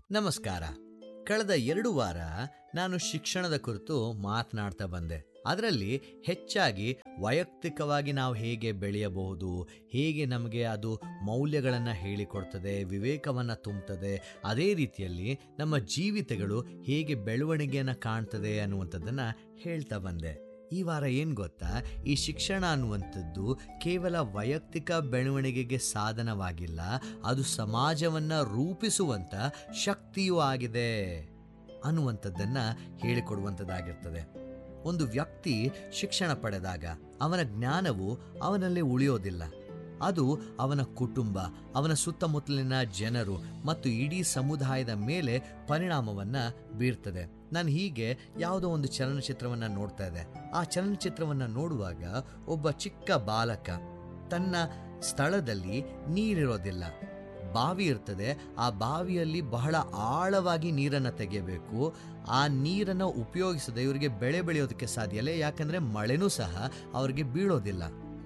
ನಮಸ್ಕಾರ. ಕಳೆದ 2 ವಾರ ನಾನು ಶಿಕ್ಷಣದ ಕುರಿತು ಮಾತನಾಡ್ತಾ ಬಂದೆ. ಅದರಲ್ಲಿ ಹೆಚ್ಚಾಗಿ ವೈಯಕ್ತಿಕವಾಗಿ ನಾವು ಹೇಗೆ ಬೆಳೆಯಬಹುದು, ಹೇಗೆ ನಮಗೆ ಅದು ಮೌಲ್ಯಗಳನ್ನು ಹೇಳಿಕೊಡ್ತದೆ, ವಿವೇಕವನ್ನು ತುಂಬುತ್ತದೆ, ಅದೇ ರೀತಿಯಲ್ಲಿ ನಮ್ಮ ಜೀವಿತಗಳು ಹೇಗೆ ಬೆಳವಣಿಗೆಯನ್ನು ಕಾಣ್ತದೆ ಅನ್ನುವಂಥದ್ದನ್ನು ಹೇಳ್ತಾ ಬಂದೆ. ಈ ವಾರ ಏನು ಗೊತ್ತಾ, ಈ ಶಿಕ್ಷಣ ಅನ್ನುವಂಥದ್ದು ಕೇವಲ ವೈಯಕ್ತಿಕ ಬೆಳವಣಿಗೆಗೆ ಸಾಧನವಾಗಿಲ್ಲ, ಅದು ಸಮಾಜವನ್ನು ರೂಪಿಸುವಂಥ ಶಕ್ತಿಯೂ ಆಗಿದೆ ಅನ್ನುವಂಥದ್ದನ್ನು ಹೇಳಿಕೊಡುವಂಥದ್ದಾಗಿರ್ತದೆ. ಒಂದು ವ್ಯಕ್ತಿ ಶಿಕ್ಷಣ ಪಡೆದಾಗ ಅವನ ಜ್ಞಾನವು ಅವನಲ್ಲಿ ಉಳಿಯೋದಿಲ್ಲ, ಅದು ಅವನ ಕುಟುಂಬ, ಅವನ ಸುತ್ತಮುತ್ತಲಿನ ಜನರು ಮತ್ತು ಇಡೀ ಸಮುದಾಯದ ಮೇಲೆ ಪರಿಣಾಮವನ್ನು ಬೀರ್ತದೆ. ನಾನು ಹೀಗೆ ಯಾವುದೋ ಒಂದು ಚಲನಚಿತ್ರವನ್ನು ನೋಡ್ತಾ ಇದ್ದೆ. ಆ ಚಲನಚಿತ್ರವನ್ನು ನೋಡುವಾಗ ಒಬ್ಬ ಚಿಕ್ಕ ಬಾಲಕ, ತನ್ನ ಸ್ಥಳದಲ್ಲಿ ನೀರಿರೋದಿಲ್ಲ, ಬಾವಿ ಇರ್ತದೆ, ಆ ಬಾವಿಯಲ್ಲಿ ಬಹಳ ಆಳವಾಗಿ ನೀರನ್ನು ತೆಗೆಯಬೇಕು. ಆ ನೀರನ್ನು ಉಪಯೋಗಿಸದೆ ಇವರಿಗೆ ಬೆಳೆ ಬೆಳೆಯೋದಕ್ಕೆ ಸಾಧ್ಯ ಇಲ್ಲ, ಯಾಕಂದರೆ ಮಳೆನೂ ಸಹ ಅವರಿಗೆ ಬೀಳೋದಿಲ್ಲ.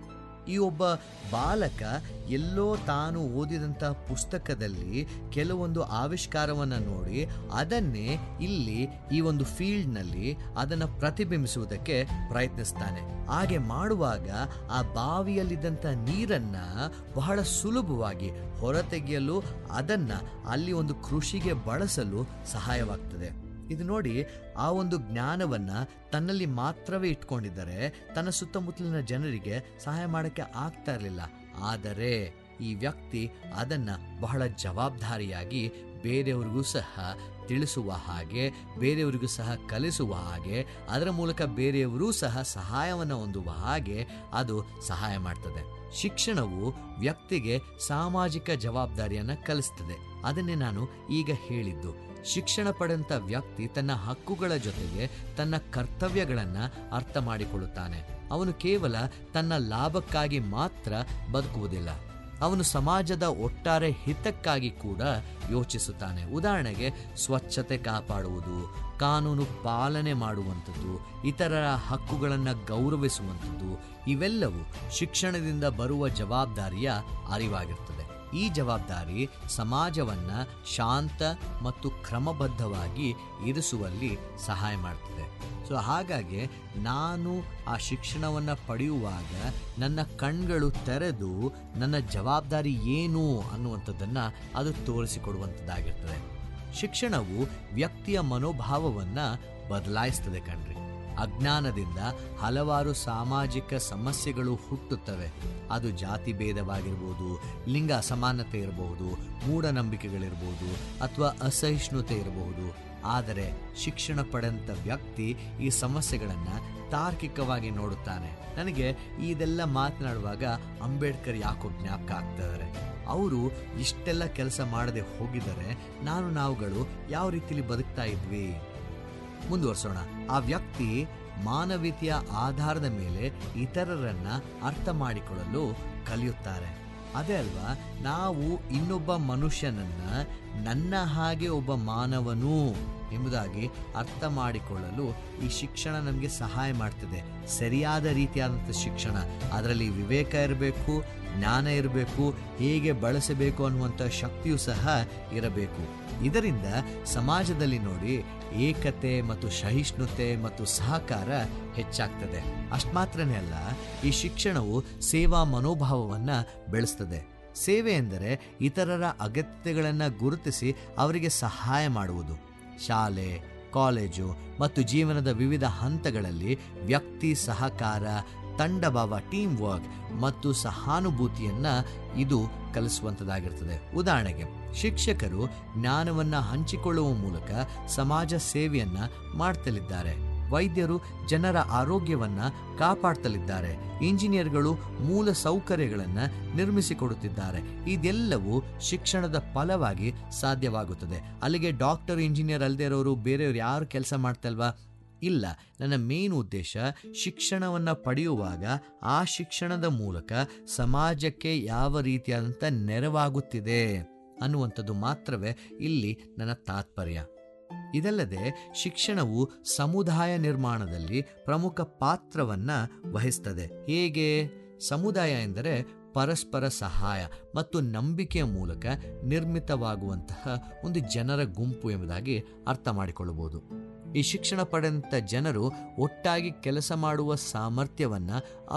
ಈ ಒಬ್ಬ ಬಾಲಕ ಎಲ್ಲೋ ತಾನು ಓದಿದಂಥ ಪುಸ್ತಕದಲ್ಲಿ ಕೆಲವೊಂದು ಆವಿಷ್ಕಾರವನ್ನು ನೋಡಿ ಅದನ್ನೇ ಇಲ್ಲಿ ಈ ಒಂದು ಫೀಲ್ಡ್ನಲ್ಲಿ ಅದನ್ನು ಪ್ರತಿಬಿಂಬಿಸುವುದಕ್ಕೆ ಪ್ರಯತ್ನಿಸ್ತಾನೆ. ಹಾಗೆ ಮಾಡುವಾಗ ಆ ಬಾವಿಯಲ್ಲಿದ್ದಂಥ ನೀರನ್ನು ಬಹಳ ಸುಲಭವಾಗಿ ಹೊರತೆಗೆಯಲು, ಅದನ್ನು ಅಲ್ಲಿ ಒಂದು ಕೃಷಿಗೆ ಬಳಸಲು ಸಹಾಯವಾಗ್ತದೆ. ಇದು ನೋಡಿ, ಆ ಒಂದು ಜ್ಞಾನವನ್ನು ತನ್ನಲ್ಲಿ ಮಾತ್ರವೇ ಇಟ್ಕೊಂಡಿದ್ದರೆ ತನ್ನ ಸುತ್ತಮುತ್ತಲಿನ ಜನರಿಗೆ ಸಹಾಯ ಮಾಡೋಕ್ಕೆ ಆಗ್ತಾ ಇರಲಿಲ್ಲ. ಆದರೆ ಈ ವ್ಯಕ್ತಿ ಅದನ್ನು ಬಹಳ ಜವಾಬ್ದಾರಿಯಾಗಿ ಬೇರೆಯವರಿಗೂ ಸಹ ತಿಳಿಸುವ ಹಾಗೆ, ಬೇರೆಯವರಿಗೂ ಸಹ ಕಲಿಸುವ ಹಾಗೆ, ಅದರ ಮೂಲಕ ಬೇರೆಯವರೂ ಸಹ ಸಹಾಯವನ್ನು ಹೊಂದುವ ಹಾಗೆ ಅದು ಸಹಾಯ ಮಾಡ್ತದೆ. ಶಿಕ್ಷಣವು ವ್ಯಕ್ತಿಗೆ ಸಾಮಾಜಿಕ ಜವಾಬ್ದಾರಿಯನ್ನು ಕಲಿಸ್ತದೆ. ಅದನ್ನೇ ನಾನು ಈಗ ಹೇಳಿದ್ದು. ಶಿಕ್ಷಣ ಪಡೆದಂಥ ವ್ಯಕ್ತಿ ತನ್ನ ಹಕ್ಕುಗಳ ಜೊತೆಗೆ ತನ್ನ ಕರ್ತವ್ಯಗಳನ್ನು ಅರ್ಥ ಮಾಡಿಕೊಳ್ಳುತ್ತಾನೆ. ಅವನು ಕೇವಲ ತನ್ನ ಲಾಭಕ್ಕಾಗಿ ಮಾತ್ರ ಬದುಕುವುದಿಲ್ಲ, ಅವನು ಸಮಾಜದ ಒಟ್ಟಾರೆ ಹಿತಕ್ಕಾಗಿ ಕೂಡ ಯೋಚಿಸುತ್ತಾನೆ. ಉದಾಹರಣೆಗೆ, ಸ್ವಚ್ಛತೆ ಕಾಪಾಡುವುದು, ಕಾನೂನು ಪಾಲನೆ ಮಾಡುವಂಥದ್ದು, ಇತರರ ಹಕ್ಕುಗಳನ್ನು ಗೌರವಿಸುವಂಥದ್ದು, ಇವೆಲ್ಲವೂ ಶಿಕ್ಷಣದಿಂದ ಬರುವ ಜವಾಬ್ದಾರಿಯ ಅರಿವಾಗಿರ್ತದೆ. ಈ ಜವಾಬ್ದಾರಿ ಸಮಾಜವನ್ನು ಶಾಂತ ಮತ್ತು ಕ್ರಮಬದ್ಧವಾಗಿ ಇರಿಸುವಲ್ಲಿ ಸಹಾಯ ಮಾಡ್ತದೆ. ಹಾಗಾಗಿ ನಾನು ಆ ಶಿಕ್ಷಣವನ್ನು ಪಡೆಯುವಾಗ ನನ್ನ ಕಣ್ಗಳು ತೆರೆದು ನನ್ನ ಜವಾಬ್ದಾರಿ ಏನು ಅನ್ನುವಂಥದ್ದನ್ನು ಅದು ತೋರಿಸಿಕೊಡುವಂಥದ್ದಾಗಿರ್ತದೆ. ಶಿಕ್ಷಣವು ವ್ಯಕ್ತಿಯ ಮನೋಭಾವವನ್ನು ಬದಲಾಯಿಸ್ತದೆ ಕಣ್ರಿ. ಅಜ್ಞಾನದಿಂದ ಹಲವಾರು ಸಾಮಾಜಿಕ ಸಮಸ್ಯೆಗಳು ಹುಟ್ಟುತ್ತವೆ. ಅದು ಜಾತಿ ಭೇದವಾಗಿರ್ಬೋದು, ಲಿಂಗ ಅಸಮಾನತೆ ಇರಬಹುದು, ಮೂಢನಂಬಿಕೆಗಳಿರ್ಬೋದು, ಅಥವಾ ಅಸಹಿಷ್ಣುತೆ ಇರಬಹುದು. ಆದರೆ ಶಿಕ್ಷಣ ಪಡೆದಂಥ ವ್ಯಕ್ತಿ ಈ ಸಮಸ್ಯೆಗಳನ್ನು ತಾರ್ಕಿಕವಾಗಿ ನೋಡುತ್ತಾನೆ. ನನಗೆ ಇದೆಲ್ಲ ಮಾತನಾಡುವಾಗ ಅಂಬೇಡ್ಕರ್ ಯಾಕೋ ಜ್ಞಾಪಕ ಆಗ್ತಿದ್ದಾರೆ. ಅವರು ಇಷ್ಟೆಲ್ಲ ಕೆಲಸ ಮಾಡದೆ ಹೋಗಿದ್ದಾರೆ, ನಾವುಗಳು ಯಾವ ರೀತಿಯಲ್ಲಿ ಬದುಕ್ತಾ ಇದ್ವಿ. ಮುಂದುವರ್ಸೋಣ. ಆ ವ್ಯಕ್ತಿ ಮಾನವೀಯತೆಯ ಆಧಾರದ ಮೇಲೆ ಇತರರನ್ನ ಅರ್ಥ ಮಾಡಿಕೊಳ್ಳಲು ಕಲಿಯುತ್ತಾರೆ. ಅದೇ ಅಲ್ವಾ, ನಾವು ಇನ್ನೊಬ್ಬ ಮನುಷ್ಯನನ್ನ ನನ್ನ ಹಾಗೆ ಒಬ್ಬ ಮಾನವನು ಎಂಬುದಾಗಿ ಅರ್ಥ ಮಾಡಿಕೊಳ್ಳಲು ಈ ಶಿಕ್ಷಣ ನಮಗೆ ಸಹಾಯ ಮಾಡ್ತದೆ. ಸರಿಯಾದ ರೀತಿಯಾದಂಥ ಶಿಕ್ಷಣ, ಅದರಲ್ಲಿ ವಿವೇಕ ಇರಬೇಕು, ಜ್ಞಾನ ಇರಬೇಕು, ಹೇಗೆ ಬಳಸಬೇಕು ಅನ್ನುವಂಥ ಶಕ್ತಿಯೂ ಸಹ ಇರಬೇಕು. ಇದರಿಂದ ಸಮಾಜದಲ್ಲಿ ನೋಡಿ ಏಕತೆ ಮತ್ತು ಸಹಿಷ್ಣುತೆ ಮತ್ತು ಸಹಕಾರ ಹೆಚ್ಚಾಗ್ತದೆ. ಅಷ್ಟು ಮಾತ್ರನೇ ಅಲ್ಲ, ಈ ಶಿಕ್ಷಣವು ಸೇವಾ ಮನೋಭಾವವನ್ನು ಬೆಳೆಸ್ತದೆ. ಸೇವೆ ಎಂದರೆ ಇತರರ ಅಗತ್ಯತೆಗಳನ್ನು ಗುರುತಿಸಿ ಅವರಿಗೆ ಸಹಾಯ ಮಾಡುವುದು. ಶಾಲೆ, ಕಾಲೇಜು ಮತ್ತು ಜೀವನದ ವಿವಿಧ ಹಂತಗಳಲ್ಲಿ ವ್ಯಕ್ತಿ ಸಹಕಾರ, ತಂಡಭಾವ, ಟೀಮ್ ವರ್ಕ್ ಮತ್ತು ಸಹಾನುಭೂತಿಯನ್ನು ಇದು ಕಲಿಸುವಂಥದ್ದಾಗಿರ್ತದೆ. ಉದಾಹರಣೆಗೆ, ಶಿಕ್ಷಕರು ಜ್ಞಾನವನ್ನು ಹಂಚಿಕೊಳ್ಳುವ ಮೂಲಕ ಸಮಾಜ ಸೇವೆಯನ್ನು ಮಾಡ್ತಲಿದ್ದಾರೆ. ವೈದ್ಯರು ಜನರ ಆರೋಗ್ಯವನ್ನು ಕಾಪಾಡ್ತಲಿದ್ದಾರೆ. ಇಂಜಿನಿಯರ್ಗಳು ಮೂಲ ಸೌಕರ್ಯಗಳನ್ನು ನಿರ್ಮಿಸಿಕೊಡುತ್ತಿದ್ದಾರೆ. ಇದೆಲ್ಲವೂ ಶಿಕ್ಷಣದ ಫಲವಾಗಿ ಸಾಧ್ಯವಾಗುತ್ತದೆ. ಅಲ್ಲಿಗೆ ಡಾಕ್ಟರ್, ಇಂಜಿನಿಯರ್ ಅಲ್ಲದೆ ಇರೋರು ಬೇರೆಯವರು ಯಾರು ಕೆಲಸ ಮಾಡ್ತಲ್ವಾ? ಇಲ್ಲ. ನನ್ನ ಮೇನ್ ಉದ್ದೇಶ, ಶಿಕ್ಷಣವನ್ನು ಪಡೆಯುವಾಗ ಆ ಶಿಕ್ಷಣದ ಮೂಲಕ ಸಮಾಜಕ್ಕೆ ಯಾವ ರೀತಿಯಾದಂಥ ನೆರವಾಗುತ್ತಿದೆ ಅನ್ನುವಂಥದ್ದು ಮಾತ್ರವೇ ಇಲ್ಲಿ ನನ್ನ ತಾತ್ಪರ್ಯ. ಇದಲ್ಲದೆ ಶಿಕ್ಷಣವು ಸಮುದಾಯ ನಿರ್ಮಾಣದಲ್ಲಿ ಪ್ರಮುಖ ಪಾತ್ರವನ್ನು ವಹಿಸ್ತದೆ. ಹೇಗೆ? ಸಮುದಾಯ ಎಂದರೆ ಪರಸ್ಪರ ಸಹಾಯ ಮತ್ತು ನಂಬಿಕೆಯ ಮೂಲಕ ನಿರ್ಮಿತವಾಗುವಂತಹ ಒಂದು ಜನರ ಗುಂಪು ಎಂಬುದಾಗಿ ಅರ್ಥ ಮಾಡಿಕೊಳ್ಳಬಹುದು. ಈ ಶಿಕ್ಷಣ ಪಡೆದಂಥ ಜನರು ಒಟ್ಟಾಗಿ ಕೆಲಸ ಮಾಡುವ ಸಾಮರ್ಥ್ಯವನ್ನು